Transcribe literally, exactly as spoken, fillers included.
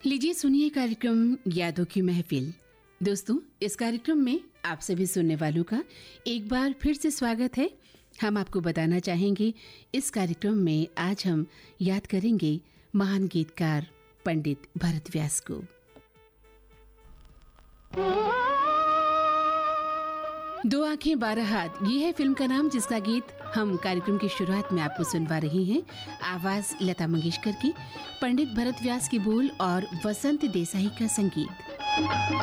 लीजिए सुनिए कार्यक्रम यादों की महफिल। दोस्तों, इस कार्यक्रम में आप सभी सुनने वालों का एक बार फिर से स्वागत है। हम आपको बताना चाहेंगे इस कार्यक्रम में आज हम याद करेंगे महान गीतकार पंडित भरत व्यास को। दो आंखें बारह हाथ, ये है फिल्म का नाम, जिसका गीत हम कार्यक्रम की शुरुआत में आपको सुनवा रहे हैं। आवाज लता मंगेशकर की, पंडित भरत व्यास की बोल और वसंत देसाई का संगीत।